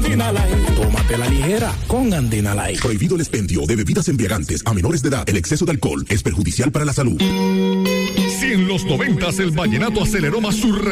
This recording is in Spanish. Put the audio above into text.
Andina Light. Tómate la ligera con Andina Light. Prohibido el expendio de bebidas embriagantes a menores de edad. El exceso de alcohol es perjudicial para la salud. Si en los 90s el vallenato aceleró más su